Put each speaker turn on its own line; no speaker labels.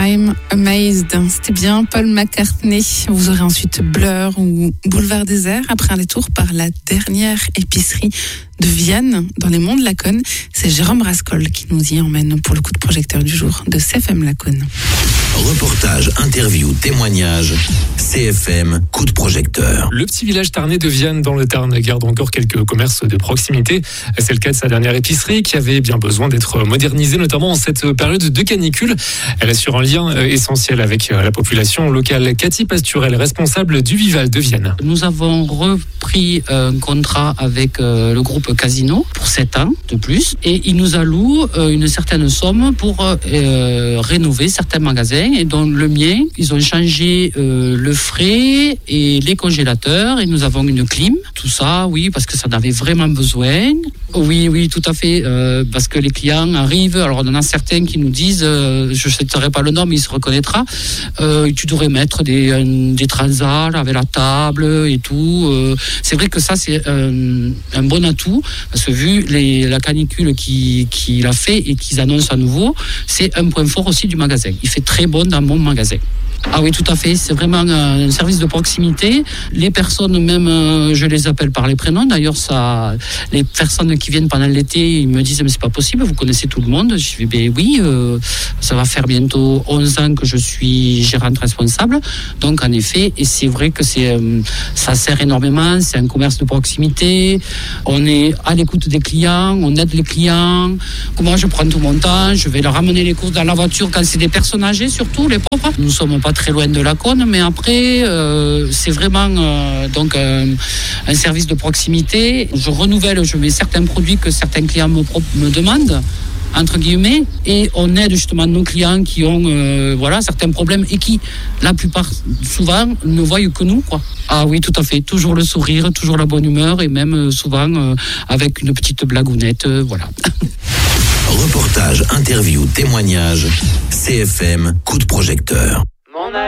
I'm Amazed. C'était bien Paul McCartney. Vous aurez ensuite Blur ou Boulevard Désert après un détour par la dernière épicerie de Vienne dans les monts de Laconne. C'est Jérôme Rascol qui nous y emmène pour le coup de projecteur du jour de CFM Laconne.
Reportage, interview, témoignage, CFM, coup de projecteur.
Le petit village tarnais de Vienne dans le Tarn garde encore quelques commerces de proximité. C'est le cas de sa dernière épicerie qui avait bien besoin d'être modernisée, notamment en cette période de canicule. Elle assure un lien essentiel avec la population locale. Cathy Pasturel, responsable du Vival de Vienne.
Nous avons repris un contrat avec le groupe Casino pour 7 ans de plus et il nous alloue une certaine somme pour rénover certains magasins. Et dans le mien, ils ont changé le frais et les congélateurs et nous avons une clim. Tout ça, oui, parce que ça en avait vraiment besoin. Oui, tout à fait, parce que les clients arrivent. Alors, on en a certains qui nous disent, je ne citerai pas le nom, mais il se reconnaîtra, tu devrais mettre des transats avec la table et tout. C'est vrai que ça, c'est un bon atout, parce que vu la canicule qu'il a fait et qu'ils annoncent à nouveau, c'est un point fort aussi du magasin. Il fait très bon dans mon magasin. Ah oui, tout à fait. C'est vraiment un service de proximité. Les personnes, même, je les appelle par les prénoms. D'ailleurs, les personnes qui viennent pendant l'été, ils me disent, mais c'est pas possible, vous connaissez tout le monde. Je dis, ben oui, ça va faire bientôt 11 ans que je suis gérante responsable. Donc, en effet, et c'est vrai que ça sert énormément. C'est un commerce de proximité. On est à l'écoute des clients, on aide les clients. Moi, je prends tout mon temps. Je vais leur ramener les courses dans la voiture quand c'est des personnes âgées, surtout les pauvres. Nous sommes pas très loin de Laconne, mais après, c'est vraiment donc un service de proximité. Je renouvelle, je mets certains produits que certains clients me demandent, entre guillemets, et on aide justement nos clients qui ont certains problèmes et qui, la plupart, souvent, ne voient que nous, quoi. Ah oui, tout à fait. Toujours le sourire, toujours la bonne humeur et même souvent avec une petite blagounette, voilà.
Reportage, interview, témoignage, CFM, coup de projecteur.